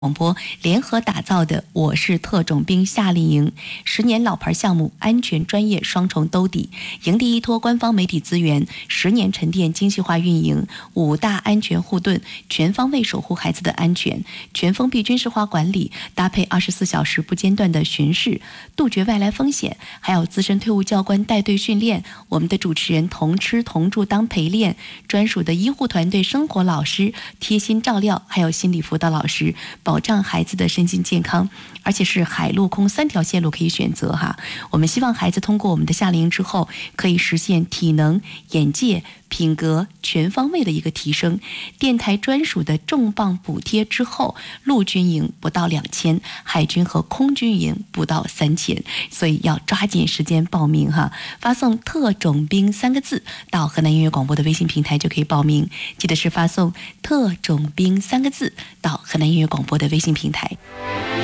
广播联合打造的我是特种兵夏令营，10年老牌项目，安全专业双重兜底，营地依托官方媒体资源，10年沉淀精细化运营，5大安全护盾，全方位守护孩子的安全，全封闭军事化管理，搭配24小时不间断的巡视，杜绝外来风险，还有资深退伍教官带队训练，我们的主持人同吃同住当陪练，专属的医护团队生活老师贴心照料，还有心理辅导老师，保障孩子的身心健康，而且是海陆空3条线路可以选择哈。我们希望孩子通过我们的夏令营之后，可以实现体能、眼界、品格全方位的一个提升。电台专属的重磅补贴之后，陆军营不到2000，海军和空军营不到3000，所以要抓紧时间报名哈。发送特种兵3个字到河南音乐广播的微信平台就可以报名，记得是发送特种兵3个字到河南音乐广播的微信平台。